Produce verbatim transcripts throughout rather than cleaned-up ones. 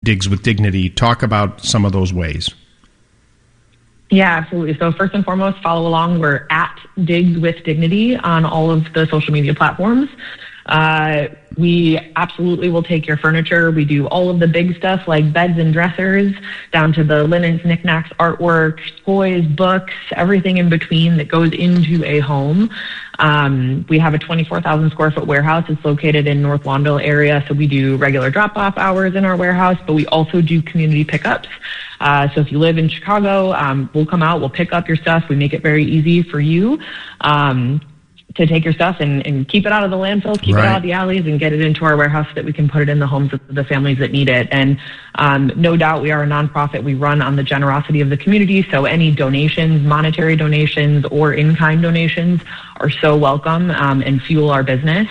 Digs with Dignity. Talk about some of those ways. Yeah, absolutely. So first and foremost, follow along. We're at Digs with Dignity on all of the social media platforms. Uh, we absolutely will take your furniture. We do all of the big stuff like beds and dressers, down to the linens, knickknacks, artwork, toys, books, everything in between that goes into a home. Um, we have a twenty-four thousand square foot warehouse. It's located in North Lawndale area. So we do regular drop-off hours in our warehouse, but we also do community pickups. Uh, so if you live in Chicago, um, we'll come out, we'll pick up your stuff. We make it very easy for you. Um, to take your stuff and, and keep it out of the landfills, keep right. it out of the alleys, and get it into our warehouse so that we can put it in the homes of the families that need it. And um, no doubt we are a nonprofit. We run on the generosity of the community, so any donations, monetary donations, or in-kind donations are so welcome um, and fuel our business.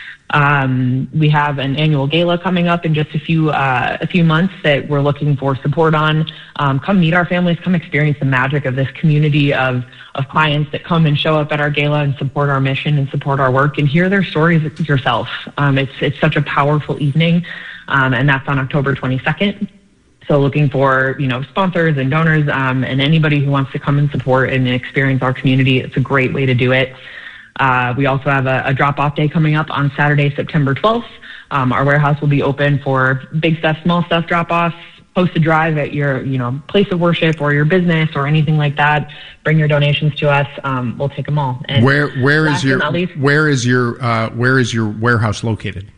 Um, we have an annual gala coming up in just a few uh, a few months that we're looking for support on. Um, come meet our families. Come experience the magic of this community of of clients that come and show up at our gala and support our mission and support our work and hear their stories yourself. Um, it's it's such a powerful evening, um, and that's on October twenty-second. So looking for, you know, sponsors and donors um, and anybody who wants to come and support and experience our community. It's a great way to do it. Uh, we also have a, a drop-off day coming up on Saturday, September twelfth. Um, our warehouse will be open for big stuff, small stuff drop-offs. Post a drive at your, you know, place of worship or your business or anything like that. Bring your donations to us. Um, we'll take them all. And where where is your least, where is your uh, where is your warehouse located?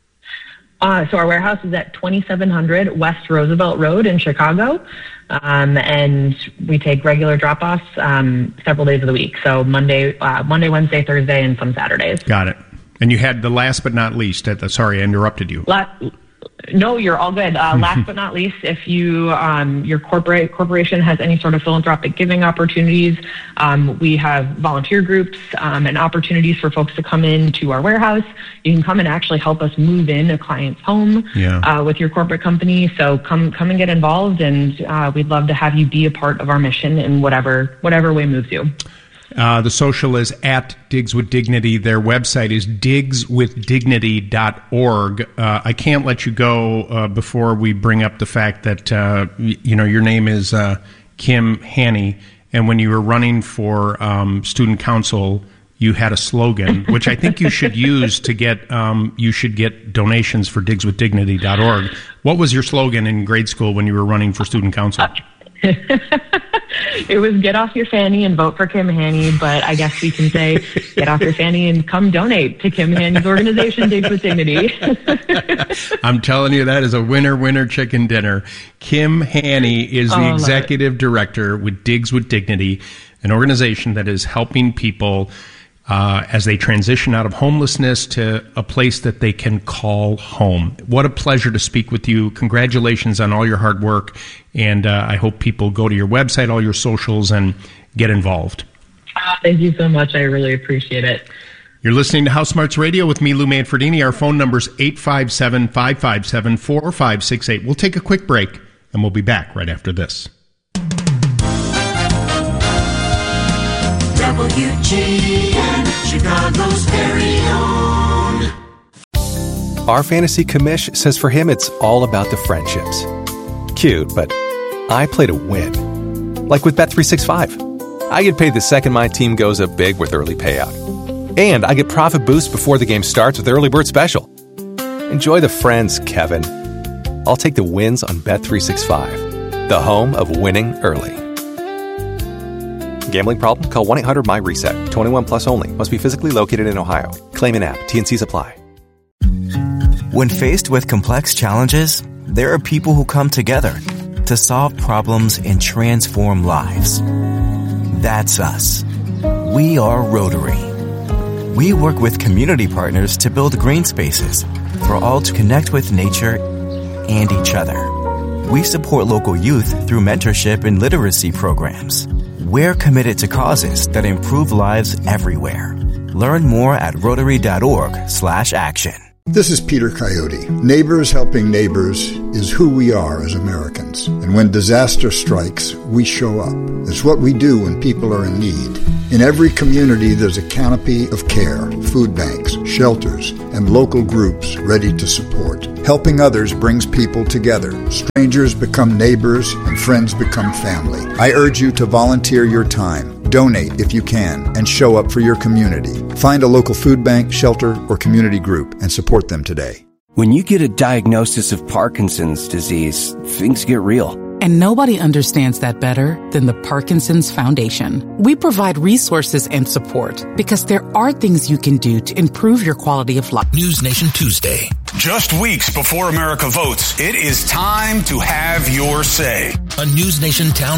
Uh, so our warehouse is at twenty-seven hundred West Roosevelt Road in Chicago. Um, and we take regular drop-offs um, several days of the week. So Monday, uh, Monday, Wednesday, Thursday, and some Saturdays. Got it. And you had the last but not least. At the, sorry, I interrupted you. Last, no, you're all good. Uh, last but not least, if you um, your corporate corporation has any sort of philanthropic giving opportunities, um, we have volunteer groups um, and opportunities for folks to come into our warehouse. You can come and actually help us move in a client's home yeah. uh, with your corporate company. So come come and get involved, and uh, we'd love to have you be a part of our mission in whatever whatever way moves you. Uh, the social is at Digs with Dignity. Their website is digs with dignity dot org. Uh, I can't let you go uh, before we bring up the fact that, uh, you know, your name is uh, Kim Haney, and when you were running for um, student council, you had a slogan, which I think you should use to get um, you should get donations for digs with dignity dot org. What was your slogan in grade school when you were running for student council? It was get off your fanny and vote for Kim Haney, but I guess we can say get off your fanny and come donate to Kim Haney's organization, Digs with Dignity. I'm telling you, that is a winner, winner chicken dinner. Kim Haney is the oh, executive director with Digs with Dignity, an organization that is helping people uh, as they transition out of homelessness to a place that they can call home. What a pleasure to speak with you. Congratulations on all your hard work. And uh, I hope people go to your website, all your socials, and get involved. Uh, thank you so much. I really appreciate it. You're listening to House Smarts Radio with me, Lou Manfredini. Our phone number is eight five seven, five five seven, four five six eight. We'll take a quick break, and we'll be back right after this. W G N, Chicago's very own. Our fantasy commish says for him it's all about the friendships. Cute, but I play to win. Like with Bet three sixty-five. I get paid the second my team goes up big with early payout. And I get profit boost before the game starts with Early Bird Special. Enjoy the friends, Kevin. I'll take the wins on Bet three sixty-five, the home of winning early. Gambling problem? Call one eight hundred M Y reset. twenty-one plus only. Must be physically located in Ohio. Claim in app. T N Cs apply. When faced with complex challenges, there are people who come together to solve problems and transform lives. That's us. We are Rotary. We work with community partners to build green spaces for all to connect with nature and each other. We support local youth through mentorship and literacy programs. We're committed to causes that improve lives everywhere. Learn more at rotary dot org slash action. This is Peter Coyote. Neighbors helping neighbors is who we are as Americans. And when disaster strikes, we show up. It's what we do when people are in need. In every community, there's a canopy of care, food banks, shelters, and local groups ready to support. Helping others brings people together. Strangers become neighbors, and friends become family. I urge you to volunteer your time. Donate if you can, and show up for your community. Find a local food bank, shelter, or community group and support them today. When you get a diagnosis of Parkinson's disease, things get real. And nobody understands that better than the Parkinson's Foundation. We provide resources and support because there are things you can do to improve your quality of life. News Nation Tuesday. Just weeks before America votes, it is time to have your say. A News Nation town